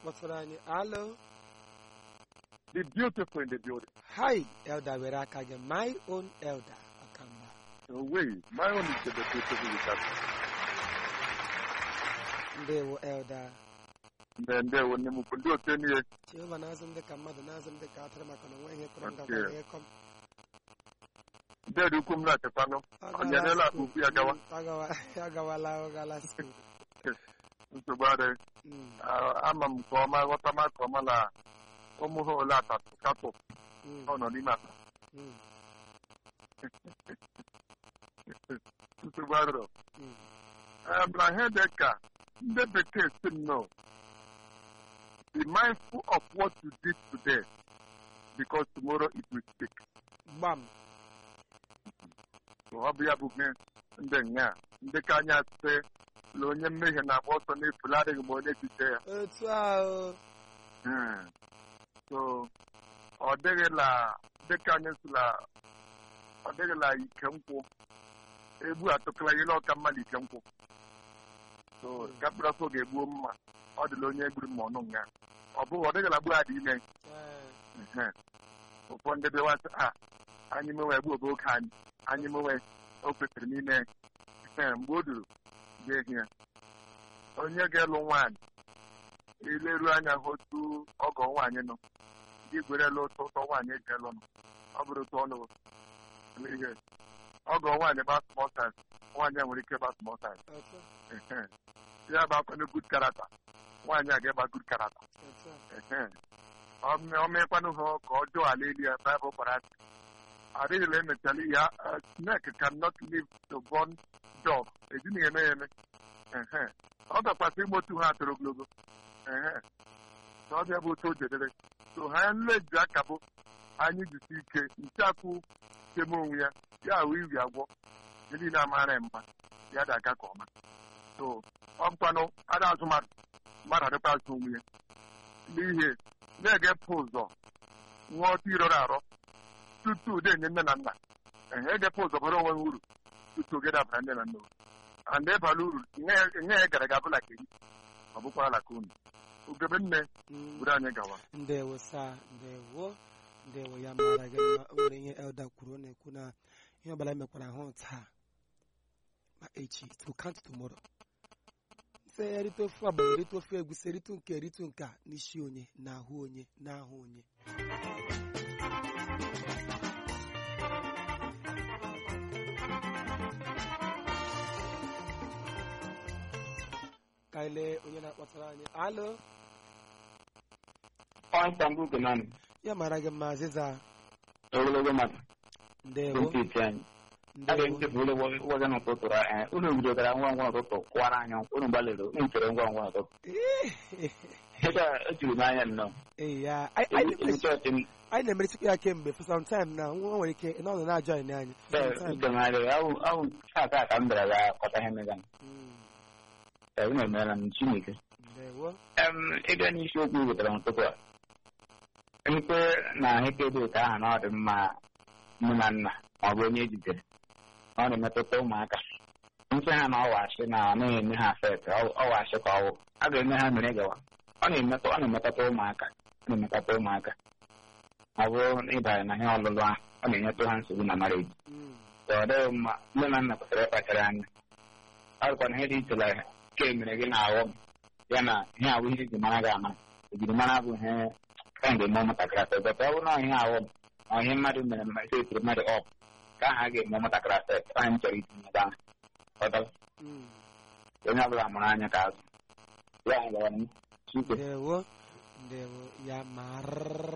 na-akpọtụrụ anyị alo The beautiful in the building. hi elda were aka gị my own elda ọkamba No way. My own is the beautiful with that. ndewo elda Then there when you put your 10 years. Jehova na-azụ m dịka mmadụ na-azụ m dịka atụrụ maka na onwe ihe kọrọ m Okay. gakwa ihe kọm There you come like a panel. And you're not up here, Gawa. agawala school So bad. I'm a coma, what am I coma la? Omo la tato. Oh no, di mata. So bad. Brahedeka, the case to know. Be mindful of what you did today, because tomorrow it will speak. gbam So how be able to ndị nga ndị ka anya sị na onye mmehie na-agba ọsọ n'efu adịghị ma onye echiche ya. otu ahụ So ọ dịghị la dịka anyị sịla ọ dịghị la ike nkwụ egbu atụkala ihe n'ọka mmadụ ike nkwụ. So kapịra so ga-egbuo mma ọ dịla onye egburu ma ọnụ nga ọ bụghị ọ dịghị la gbuo adị ime. Ụfọdụ ndị bewa sị anyị mewe egbu obe oke anyị mewe o kwesịrị n'ime mgbe o duru ga-ehi ya onye ga-elụ nwaanyị ileru anya hụ otu ọgọ nwaanyị nọ gị gwerela ụtọ nwaanyị ga-elụ nọ ọ bụrụ ụtọ ọnụ ihe ọgọ nwaanyị basmọtas nwaanyị a nwere ike basmọtas ya bụ akwanụ gud karata nwaanyị a ga-eba gud karata ọ meekwanụ ha ka ọjọọ ala elu ya baịbụl kwara adịghịla emechala ya snake cannot live to born dog ejighị eme ya eme ọ gakwasị igbotu ha toro ogologo na ọ bịa bụ otu o jedere so ha nleji aka bụ anyị jisi ike ncheakwụ cheme onwe ya ya ahụ iri agwọ ndị niile amara ya mma ya dị aga ka ọma so ọ bụkwanụ ada azụ mmadụ adịkwa azụ onwe ya n'ihe na-egepụ ụzọ nwa ọtụ irọrọ arọ tutu na-enye nne na nna egepụ ụzọ bara onwe uru tutu oge dabara nne na nna uru and ịbara uru nye ya gara ga bụla keri ọ bụkwara laka unu ugebe nne buru anyị gawa. ndewo saa ndewo ya mara gị mma o nwere ihe elda kwuru ọ na-ekwu na ihe ọbụla mekwara ahụ taa ma echi it will count tomorrow sị erite ofe agbara erite ofe egusi eritu nke a n'isi onye n'ahụ onye n'ahụ onye ka ile onye na-akpọtara anyị alo ya mara gị mma azịza ogologo mmadụ ndewo ntị anyị a ga-echefu ụlọ n'ụtụtụ unu bidotara ngwa ngwa n'ụtụtụ kwara anya unu gbalịrị unu chere ngwa ngwa n'ụtụtụ ebe a ejiri m anya nnọọ anyị na-emeresikwa ya kemgbe for some time na nwa nwere ike n'ọnụ na-ajọ anyị anyị ntụgharị ahụ aka ka m bịara ga kọta ihe megana unu emeela m Chineke ịbịa n'isiokwu wetara n'ụtụtụ a nkwe na ahụekebe ụtọ ahụ na ọ dị mma nne na nna ma ọ bụ onye ejidere ọ na-emetụta ụmụaka nsị ha na ọwachi na ọ naghị eme ha afet ọwachi ka ọwụ a ga-eme ha mere gawa ọ na-emetụta ụmụaka ọ bụrụ ịbanye na ihe ọlụlụ ahụ ọ na-enyetụ ha nsogbu na mareji ọ dịghị mma nne na nna kwesịrị ịkpachara anya ọ dịkwa na ihe dị ichela ka emere gị na aghọm ya na ihe abụ ihe eji mara gị ama ejirimara bụ ihe ka ga-eme ụmụntakịrị atọ bụta ọ bụrụ na ihe aghọm na ihe mmadụ mere mma ise etiri mmadụ ọp ka aha ga-eme ụmụntakịrị atọ anyị chọrọ itinye ebe ahụ ọdọ onye ọbụla mụrụ anya ka azụ ya anyị gara Chukwu ndewo ya mara